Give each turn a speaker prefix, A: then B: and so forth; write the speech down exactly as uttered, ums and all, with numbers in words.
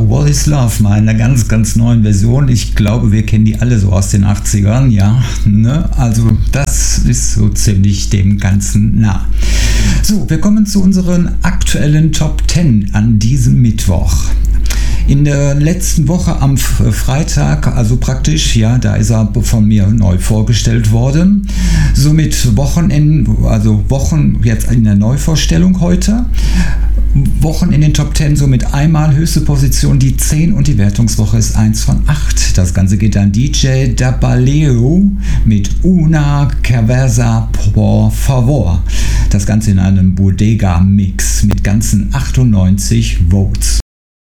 A: What is Love mal in einer ganz, ganz neuen Version. Ich glaube, wir kennen die alle so aus den achtzigern, ja. Ne? Also das ist so ziemlich dem Ganzen nah. So, wir kommen zu unseren aktuellen Top zehn an diesem Mittwoch. In der letzten Woche am Freitag, also praktisch, ja, da ist er von mir neu vorgestellt worden. Somit Wochenende, also Wochen jetzt in der Neuvorstellung heute. Wochen in den Top zehn, somit einmal höchste Position die zehn und die Wertungswoche ist eins von acht. Das Ganze geht an D J Dabaleo mit Una Cerveza por favor. Das Ganze in einem Bodega-Mix mit ganzen achtundneunzig Votes.